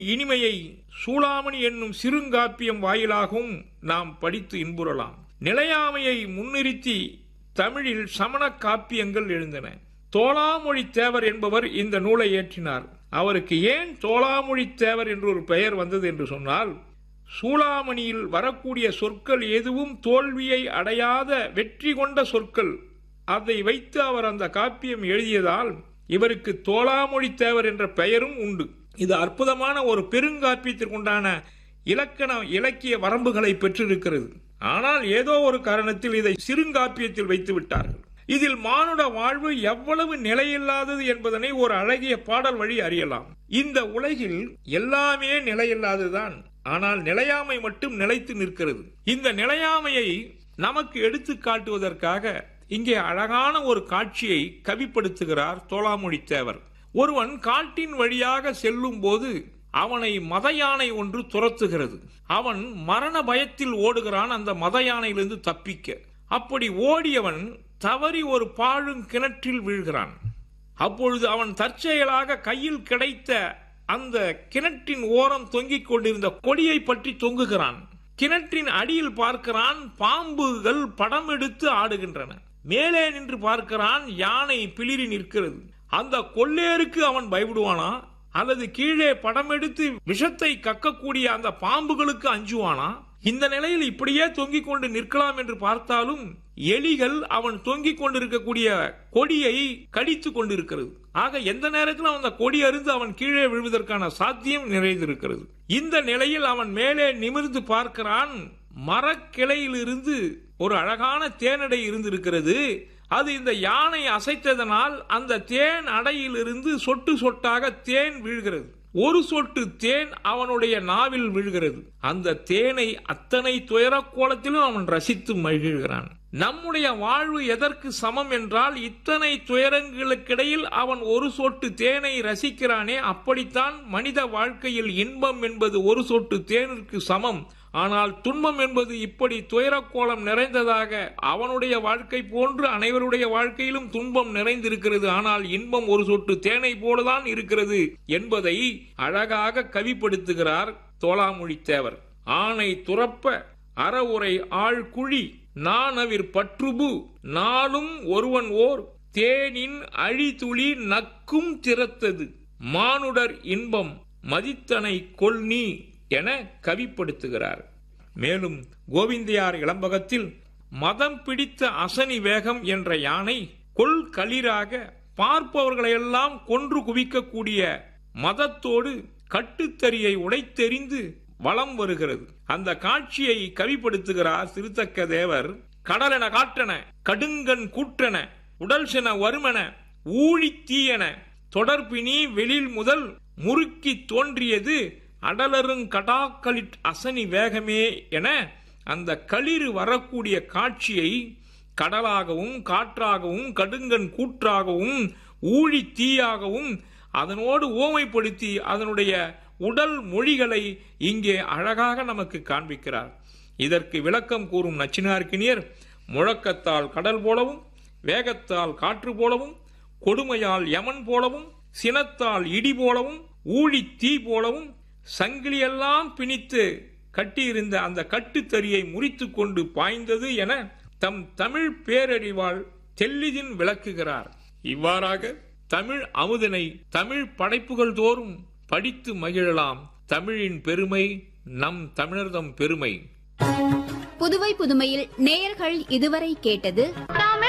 இனிமையை சூளாமணி என்னும் சிறுங்காப்பியம் வாயிலாகவும் நாம் படித்து இன்புறலாம். நிலையாமையை முன்னிறுத்தி தமிழில் சமண காப்பியங்கள் எழுந்தன. தோளாமொழி தேவர் என்பவர் இந்த நூலை இயற்றினார். அவருக்கு ஏன் தோளாமொழி தேவர் என்று ஒரு பெயர் வந்தது என்று சொன்னால், சூளாமணியில் வரக்கூடிய சொற்கள் எதுவும் தோல்வியை அடையாத வெற்றி கொண்ட சொற்கள். அதை வைத்து அவர் அந்த காப்பியம் எழுதியதால் இவருக்கு தோளாமொழி தேவர் என்ற பெயரும் உண்டு. இது அற்புதமான ஒரு பெருங்காப்பியத்திற்குண்டான இலக்கிய வரம்புகளை பெற்றிருக்கிறது. ஆனால் ஏதோ ஒரு காரணத்தில் இதை சிறுங்காப்பியத்தில் வைத்து விட்டார்கள். இதில் மானுட வாழ்வு எவ்வளவு நிலையில்லாதது என்பதனை ஒரு அழகிய பாடல் வழி அறியலாம். இந்த உலகில் எல்லாமே நிலையில்லாததுதான், ஆனால் நிலையாமை மட்டும் நிலைத்து நிற்கிறது. இந்த நிலையாமையை நமக்கு எடுத்து காட்டுவதற்காக இங்கே அழகான ஒரு காட்சியை கவிப்படுத்துகிறார் தோளாமொழி தேவர். ஒருவன் காட்டின் வழியாக செல்லும் போது அவனை மத யானை ஒன்று துரத்துகிறது. அவன் மரண பயத்தில் ஓடுகிறான் அந்த மத யானையிலிருந்து தப்பிக்க. அப்படி ஓடியவன் தவறி ஒரு பாழும் கிணற்றில் வீழ்கிறான். அப்பொழுது அவன் தற்செயலாக கையில் கிடைத்த அந்த கிணற்றின் ஓரம் தொங்கிக் கொண்டிருந்த கொடியை பற்றி தொங்குகிறான். கிணற்றின் அடியில் பார்க்கிறான், பாம்புகள் படம் எடுத்து ஆடுகின்றன. மேலே நின்று பார்க்கிறான், யானை பிளிரி நிற்கிறது. அந்த கொள்ளேருக்கு அவன் பயப்படுவானா, அல்லது கீழே படம் எடுத்து விஷத்தை கக்கக்கூடிய அந்த பாம்புகளுக்கு அஞ்சுவானா? இந்த நிலையில் இப்படியே தொங்கிக் கொண்டு நிற்கலாம் என்று பார்த்தாலும் எலிகள் அவன் தொங்கிக் கொண்டிருக்கக்கூடிய கொடியை கடித்து கொண்டிருக்கிறது. ஆக எந்த நேரத்தில் அந்த கொடி அருந்து அவன் கீழே விழுவதற்கான சாத்தியம் நிறைந்திருக்கிறது. இந்த நிலையில் அவன் மேலே நிமிர்ந்து பார்க்கிறான், மரக்கிளையிலிருந்து ஒரு அழகான தேனடை இருந்திருக்கிறது. அது இந்த யானை அசைத்ததனால் அந்த தேன் அடையிலிருந்து சொட்டு சொட்டாக தேன் வீழ்கிறது. ஒரு சொட்டு தேன் அவனுடைய நாவில் விழுகிறது. அந்த தேனை அத்தனை துயரக் கோலத்திலும் அவன் ரசித்து மகிழ்கிறான். நம்முடைய வாழ்வு எதற்கு சமம் என்றால், இத்தனை துயரங்களுக்கிடையில் அவன் ஒரு சொட்டு தேனை ரசிக்கிறானே, அப்படித்தான் மனித வாழ்க்கையில் இன்பம் என்பது ஒரு சொட்டு தேனிற்கு சமம். ஆனால் துன்பம் என்பது இப்படி துயரக்கோலம் நிறைந்ததாக அவனுடைய வாழ்க்கை போன்று அனைவருடைய வாழ்க்கையிலும் துன்பம் நிறைந்திருக்கிறது. ஆனால் இன்பம் ஒரு சொட்டு தேனை போலதான் இருக்கிறது என்பதை அழகாக கவிப்படுத்துகிறார் தோளாமொழி தேவர். ஆணை துறப்ப அறவுரை ஆழ்குழி நானவிர் பற்றுபு நாளும் ஒருவன் ஓர் தேனின் அழிதுளி நக்கும் திறத்தது மானுடர் இன்பம் மதித்தனை கொல்நீ என கவிப்படுத்துகிறார். மேலும் கோவிந்தையார் இளம்பகத்தில் மதம் பிடித்த அசனி வேகம் என்ற யானை கொள்களிராக பார்ப்பவர்களையெல்லாம் கொன்று குவிக்கக்கூடிய மதத்தோடு கட்டுத்தறியை உடைத்தெறிந்து வலம் வருகிறது. அந்த காட்சியை கவிப்படுத்துகிறார் திருத்தக்க தேவர். கடலென காற்றென கடுங்கண் கூற்றென உடல் சென வருமென ஊழி தீயென தொடர்பினி வெளில் முதல் முறுக்கி தோன்றியது அடலருங் கடாக்களிட் அசனி வேகமே என அந்த களிறு வரக்கூடிய காட்சியை கடலாகவும் காற்றாகவும் கடுங்கண் கூற்றாகவும் ஊழி தீயாகவும் அதனோடு ஓமைப்படுத்தி அதனுடைய உடல் மொழிகளை இங்கே அழகாக நமக்கு காண்பிக்கிறார். இதற்கு விளக்கம் கூறும் நச்சினார்க்கினியர், முழக்கத்தால் கடல் போலவும் வேகத்தால் காற்று போலவும் கொடுமையால் யமன் போலவும் சினத்தால் இடி போலவும் ஊழி தீ போலவும் சங்கிலியெல்லாம் பிணித்து கட்டியிருந்த அந்த கட்டுத்தறியை முறித்து கொண்டு பாய்ந்தது என தம் தமிழ் பேரறிவால் தெல்லிதின் விளக்குகிறார். இவ்வாறாக தமிழ் அமுதனை தமிழ் படைப்புகள் தோறும் படித்து மகிழலாம். தமிழின் பெருமை நம் தமிழர்தம் பெருமை. புதுவை புதுமையில் நேயர்கள் இதுவரை கேட்டது